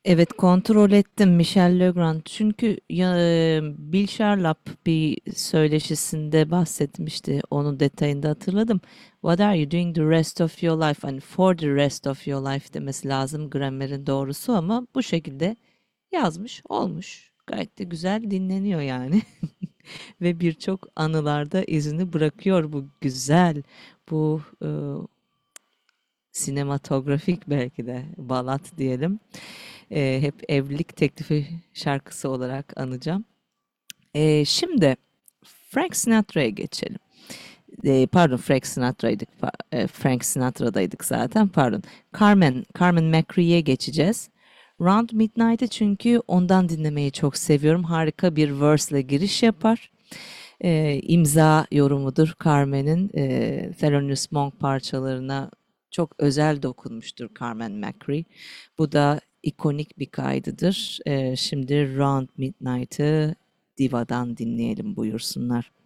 Evet, kontrol ettim Michel Legrand çünkü Bill Charlap bir söyleşisinde bahsetmişti, onun detayında hatırladım. What are you doing the rest of your life? Hani for the rest of your life demesi lazım, gramerin doğrusu, ama bu şekilde yazmış, olmuş. Gayet de güzel dinleniyor yani. Ve birçok anılarda izini bırakıyor bu güzel, bu sinematografik, belki de balat diyelim. Hep evlilik teklifi şarkısı olarak anacağım. Şimdi Frank Sinatra'ya geçelim. Pardon, Frank Sinatra'daydık zaten, pardon. Carmen McRae'ye geçeceğiz. Round Midnight'ı çünkü ondan dinlemeyi çok seviyorum. Harika bir verse ile giriş yapar. İmza yorumudur Carmen'in. Thelonious Monk parçalarına çok özel dokunmuştur Carmen McRae. Bu da ikonik bir kaydıdır. Şimdi Round Midnight'ı Diva'dan dinleyelim, buyursunlar.